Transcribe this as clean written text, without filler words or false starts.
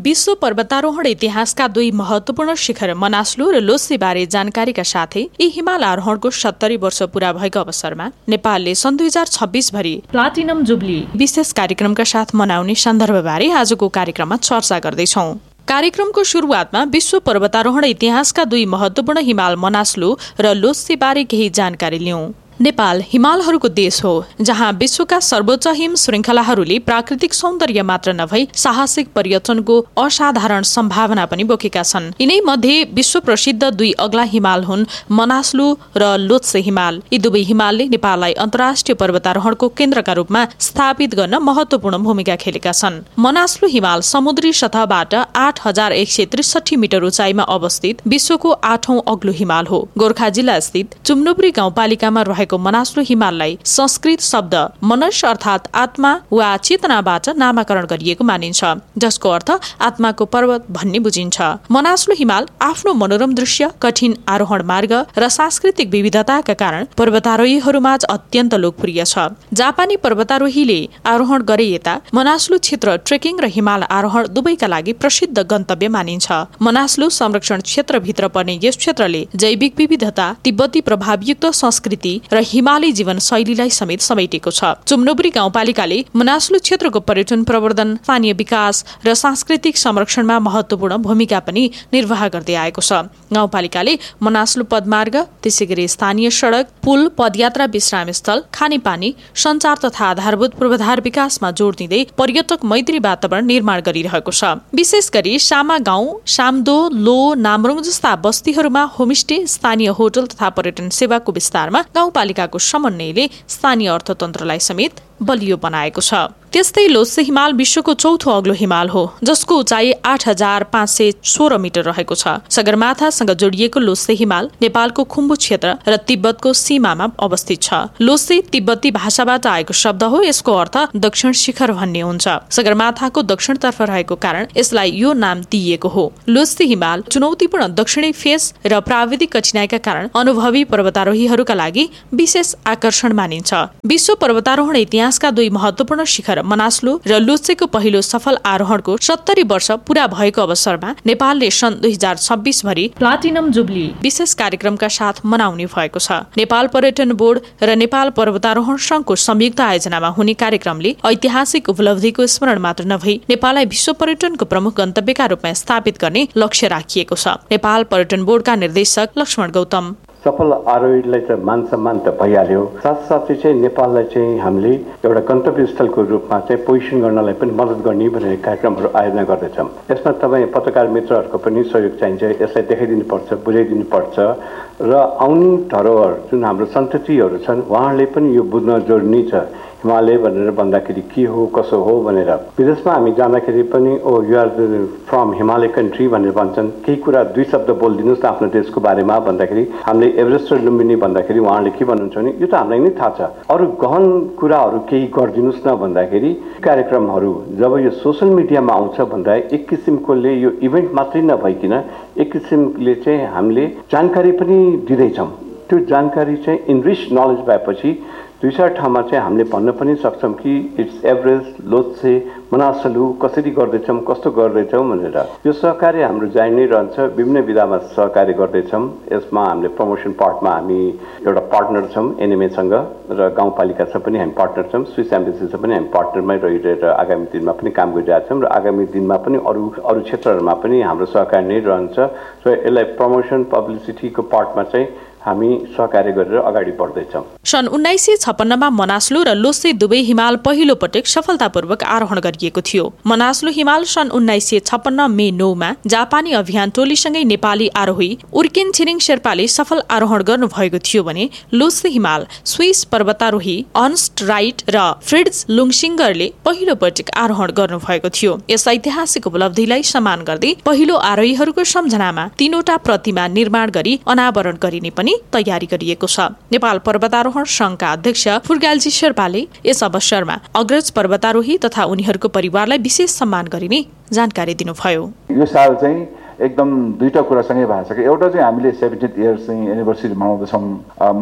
विश्व पर्वतारोहण इतिहासका दुई महत्वपूर्ण शिखर मनास्लु र लोत्से बारे जानकारीका साथै यी हिमाल आरोहणको 70 वर्ष पूरा भएको अवसरमा नेपालले सन् 2026 भरि प्लाटिनम जुबली विशेष कार्यक्रमका साथ मनाउने सन्दर्भबारे आजको कार्यक्रममा चर्चा गर्दैछौं। कार्यक्रमको सुरुवातमा विश्व पर्वतारोहण इतिहासका दुई महत्वपूर्ण हिमाल मनास्लु र लोत्से बारे केही जानकारी लियौं। नेपाल हिमालहरूको देश हो, जहाँ विश्वका सर्वोच्च हिम श्रृङ्खलाहरूले प्राकृतिक सौन्दर्य मात्र नभई साहसिक पर्यटनको असाधारण सम्भावना पनि बोकेका छन्। यिनै मध्ये विश्व प्रसिद्ध दुई अग्ला हिमाल हुन् मनास्लु र लोत्से हिमाल। यी दुवै हिमालले नेपाललाई अन्तर्राष्ट्रिय पर्वतारोहणको केन्द्रका रूपमा स्थापित गर्न महत्वपूर्ण भूमिका खेलेका छन्। मनास्लु हिमाल समुद्री सतहबाट 8163 मिटर उचाइमा अवस्थित विश्वको 8औं अग्लो हिमाल हो। गोर्खा जिल्ला स्थित चुम्नुब्री गाउँपालिकामा रहेको मनास्लु हिमाललाई संस्कृत शब्द मनस अर्थात आत्मा वा चेतनाबाट नामाकरण गरिएको मानिन्छ, जसको अर्थ आत्माको पर्वत भन्ने बुझिन्छ। मनास्लु हिमाल आफ्नो मनोरम दृश्य, कठिन आरोहण मार्ग र सांस्कृतिक विविधताका कारण पर्वतारोहीहरूमाझ अत्यन्त लोकप्रिय छ। जापानी पर्वतारोहीले आरोहण गरे यता मनास्लु क्षेत्र ट्रेकिङ र हिमाल आरोहण दुवैका लागि प्रसिद्ध गन्तव्य मानिन्छ। मनास्लु संरक्षण क्षेत्रभित्र पर्ने यस क्षेत्रले जैविक विविधता, तिब्बती प्रभावयुक्त संस्कृति र हिमाली जीवन शैलीलाई समेत समेटेको छ। चुम्नुब्री गाउँपालिकाले मनास्लु क्षेत्रको पर्यटन प्रवर्धन, स्थानीय विकास र सांस्कृतिक संरक्षणमा महत्वपूर्ण भूमिका पनि निर्वाह गर्दै आएको छ। गाउँपालिकाले मनास्लु पदमार्ग, त्यसैगरी स्थानीय सडक, पुल, पदयात्रा, विश्राम स्थल, खानेपानी, सञ्चार तथा आधारभूत पूर्वाधार विकासमा जोड दिँदै पर्यटक मैत्री वातावरण निर्माण गरिरहेको छ। विशेष गरी सामा गाउँ, सामदो, लो, नामरुङ जस्ता बस्तीहरूमा होमस्टे, स्थानीय होटल तथा पर्यटन सेवाको विस्तारमा गाउँपालिकाको समन्वयले स्थानीय अर्थतन्त्रलाई समेत बलियो बनाएको छ। त्यस्तै लोत्से हिमाल विश्वको 4औं अग्लो हिमाल हो, जसको उचाइ 8516 मिटर रहेको छ। सगरमाथासँग जोडिएको लोत्से हिमाल नेपालको खुम्बु क्षेत्र र तिब्बतको सीमामा अवस्थित छ। लोत्से तिब्बती भाषाबाट आएको शब्द हो, यसको अर्थ दक्षिण शिखर भन्ने हुन्छ। सगरमाथाको दक्षिणतर्फ रहेको कारण यसलाई यो नाम दिइएको हो। लोत्से हिमाल चुनौतीपूर्ण दक्षिणी फेस र प्राविधिक कठिनाइका कारण अनुभवी पर्वतारोहीहरूका लागि विशेष आकर्षण मानिन्छ। विश्व पर्वतारोहण इतिहासका दुई महत्वपूर्ण शिखर मनास्लु र लोत्सेको पहिलो सफल आरोहणको 70 वर्ष पूरा भएको अवसरमा नेपालले सन् 2026 भरि प्लाटिनम जुबली विशेष कार्यक्रमका साथ मनाउने भएको छ। नेपाल पर्यटन बोर्ड र नेपाल पर्वतारोहण संघको संयुक्त आयोजनामा हुने कार्यक्रमले ऐतिहासिक उपलब्धिको स्मरण मात्र नभई नेपाललाई विश्व पर्यटनको प्रमुख गन्तव्यका रूपमा स्थापित गर्ने लक्ष्य राखिएको छ। नेपाल पर्यटन बोर्डका निर्देशक लक्ष्मण गौतम: सफल आरोहीलाई त मान सम्मान त भइहाल्यो, साथसाथै चाहिँ नेपाललाई चाहिँ हामीले एउटा गन्तव्य स्थलको रूपमा चाहिँ पोजिसन गर्नलाई पनि मद्दत गर्ने भनेर कार्यक्रमहरू आयोजना गर्दैछौँ। यसमा तपाईँ पत्रकार मित्रहरूको पनि सहयोग चाहिन्छ। यसलाई देखाइदिनुपर्छ, बुझाइदिनुपर्छ र आउने धरोहर जुन हाम्रो सन्ततिहरू छन् उहाँहरूले पनि यो बुझ्न जरुरी छ। हिमालय भनेर भन्दाखेरि के हो, कसो हो भनेर विदेशमा हामी जाँदाखेरि पनि you are from Himalaya country भनेर भन्छन्। केही कुरा दुई शब्द बोलिदिनुहोस् न आफ्नो देशको बारेमा भन्दाखेरि हामीले एभरेस्ट र लुम्बिनी भन्दाखेरि उहाँहरूले के भन्नुहुन्छ भने यो त हामीलाई नै थाहा छ, अरू गहन कुराहरू केही गरिदिनुहोस् न भन्दाखेरि कार्यक्रमहरू जब यो सोसल मिडियामा आउँछ भन्दा एक किसिमकोले यो इभेन्ट मात्रै नभइकन एक किसिमले चाहिँ हामीले जानकारी पनि दिँदैछौँ। त्यो जानकारी चाहिँ इनरिच नलेज भएपछि 2-4 ठाउँमा चाहिँ हामीले भन्न पनि सक्छौँ कि इट्स एभरेस्ट, लोत्से, मनास्लु कसरी गर्दैछौँ, कस्तो गर्दैछौँ भनेर। यो सहकार्य हाम्रो जारी नै रहन्छ। विभिन्न विधामा सहकार्य गर्दैछौँ। यसमा हामीले प्रमोसन पार्टमा हामी एउटा पार्टनर छौँ एनएमएसँग र गाउँपालिकासँग पनि हामी पार्टनर छौँ। स्विस एम्बेसीसँग पनि हामी पार्टनरमै रहिरहेर आगामी दिनमा पनि काम गरिरहेका छौँ र आगामी दिनमा पनि अरू क्षेत्रहरूमा पनि हाम्रो सहकार्य नै रहन्छ। र यसलाई प्रमोसन पब्लिसिटीको पार्टमा चाहिँ हामी सहकार्य गरेर अगाडि बढ्दैछौँ। सन् 1956 मा मनास्लु र लोत्से दुवै हिमाल पहिलो पटक सफलतापूर्वक आरोहण गरिएको थियो। मनास्लु हिमाल सन् 1956 मे 9 मा जापानी अभियान टोलीसँगै नेपाली आरोही उर्किन छिरिङ शेर्पाले सफल आरोहण गर्नुभएको थियो भने लोत्से हिमाल स्विस पर्वतारोही अर्न्स्ट राइट र फ्रिड्ज लुङसिङ्गरले पहिलो पटक आरोहण गर्नुभएको थियो। यस ऐतिहासिक उपलब्धिलाई सम्मान गर्दै पहिलो आरोहीहरूको सम्झनामा 3वटा प्रतिमा निर्माण गरी अनावरण गरिने पनि तयारी गरिएको छ। नेपाल पर्वतारोहण संघका अध्यक्ष फुर्गालजी शेर्पाले यस अवसरमा अग्रज पर्वतारोही तथा उनीहरूको परिवारलाई विशेष सम्मान गरिने जानकारी दिनुभयो। यो साल चाहिँ एकदम दुईटा कुरा सँगै भएको छ। एउटा चाहिँ हामीले 70th इयर चाहिँ एनिभर्सरी मनाउँदैछौँ।